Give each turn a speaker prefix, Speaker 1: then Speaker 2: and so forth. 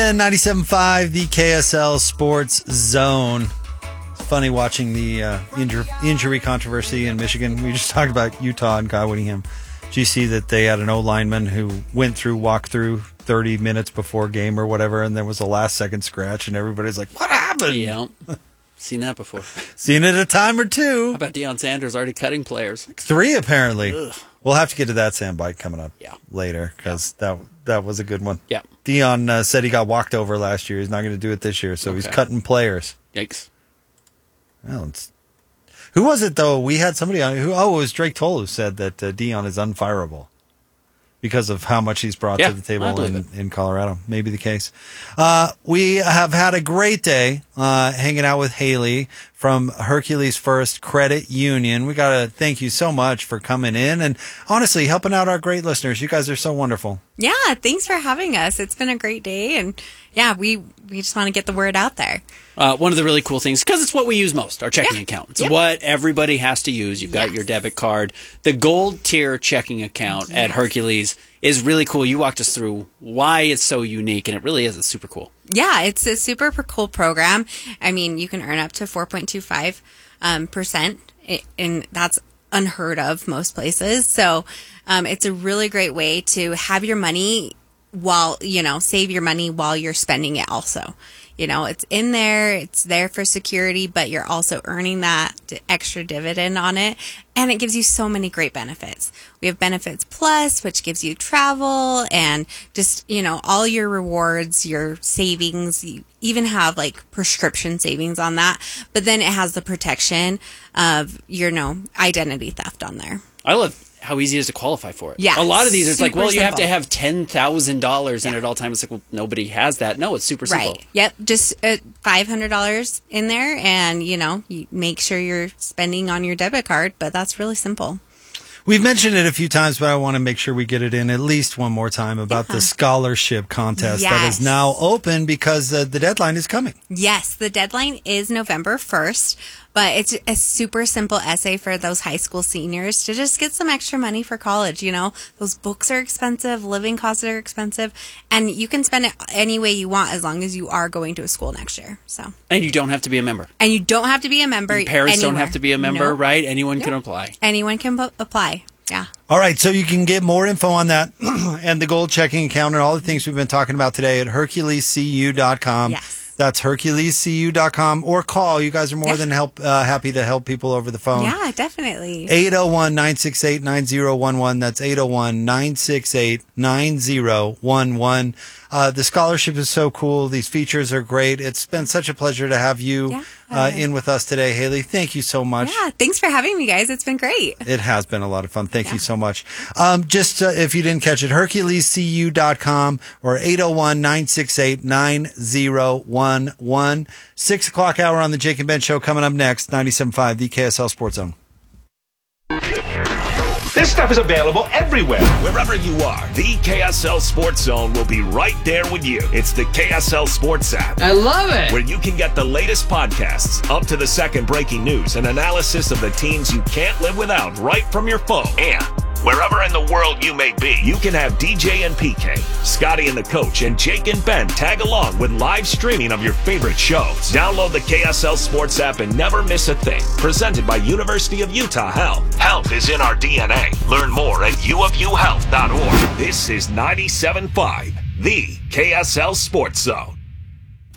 Speaker 1: ESPN 97.5, the KSL Sports Zone. It's funny watching the injury controversy in Michigan. We just talked about Utah and Kyle Whittingham. Did you see that they had an O-lineman who walked through 30 minutes before game or whatever, and there was a last-second scratch, and everybody's like, what happened?
Speaker 2: Yeah, seen that before.
Speaker 1: Seen it a time or two.
Speaker 2: How about Deion Sanders already cutting players?
Speaker 1: 3, apparently.
Speaker 2: Ugh.
Speaker 1: We'll have to get to that soundbite coming up later, because that was a good one.
Speaker 2: Yeah.
Speaker 1: Deion said he got walked over last year. He's not going to do it this year, so he's cutting players.
Speaker 2: Yikes.
Speaker 1: Well, who was it, though? We had somebody on it was Drake Toll who said that Deion is unfireable because of how much he's brought to the table in Colorado. Maybe the case. We have had a great day hanging out with Haley from Hercules First Credit Union. We got to thank you so much for coming in and honestly helping out our great listeners. You guys are so wonderful.
Speaker 3: Yeah, thanks for having us. It's been a great day, and we just want to get the word out there.
Speaker 2: One of the really cool things, because it's what we use most, our checking account. It's what everybody has to use. You've got your debit card. The gold tier checking account at Hercules is really cool. You walked us through why it's so unique, and it really is. It's super cool. Yeah,
Speaker 3: it's a super cool program. I mean, you can earn up to 4.25%, and that's unheard of most places. So it's a really great way to have your money save your money while you're spending it also. It's in there, it's there for security, but you're also earning that extra dividend on it. And it gives you so many great benefits. We have Benefits Plus, which gives you travel and just, all your rewards, your savings. You even have like prescription savings on that. But then it has the protection of your, identity theft on there.
Speaker 2: I love how easy it is to qualify for it.
Speaker 3: Yeah.
Speaker 2: A lot of these, it's like, well, you
Speaker 3: simple.
Speaker 2: have to have $10,000 in it at all times. It's like, well, nobody has that. No, it's super simple.
Speaker 3: Right. Yep. Just $500 in there, and, you make sure you're spending on your debit card, but that's really simple.
Speaker 1: We've mentioned it a few times, but I want to make sure we get it in at least one more time about the scholarship contest that is now open because the deadline is coming.
Speaker 3: Yes, the deadline is November 1st, but it's a super simple essay for those high school seniors to just get some extra money for college. Those books are expensive, living costs are expensive, and you can spend it any way you want as long as you are going to a school next year.
Speaker 2: And you don't have to be a member.
Speaker 3: Your
Speaker 2: parents don't have to be a member, right? Anyone can apply.
Speaker 3: Anyone can apply. Yeah.
Speaker 1: All right, so you can get more info on that and the gold checking account and all the things we've been talking about today at HerculesCU.com.
Speaker 3: Yes.
Speaker 1: That's HerculesCU.com, or call. You guys are more than happy to help people over the phone.
Speaker 3: Yeah, definitely.
Speaker 1: 801-968-9011. That's 801-968-9011. The scholarship is so cool. These features are great. It's been such a pleasure to have you in with us today, Haley. Thank you so much.
Speaker 3: Yeah, thanks for having me, guys. It's been great.
Speaker 1: It has been a lot of fun. Thank you so much. Just if you didn't catch it, HerculesCU.com or 801-968-9011. 6 o'clock hour on the Jake and Ben Show coming up next. 97.5, the KSL Sports Zone.
Speaker 4: This stuff is available everywhere. Wherever you are, the KSL Sports Zone will be right there with you. It's the KSL Sports app.
Speaker 5: I love it.
Speaker 4: Where you can get the latest podcasts, up to the second breaking news, and analysis of the teams you can't live without right from your phone. And wherever in the world you may be, you can have DJ and PK, Scotty and the Coach, and Jake and Ben tag along with live streaming of your favorite shows. Download the KSL Sports app and never miss a thing. Presented by University of Utah Health. Health is in our DNA. Learn more at uofuhealth.org. This is 97.5, the KSL Sports Zone.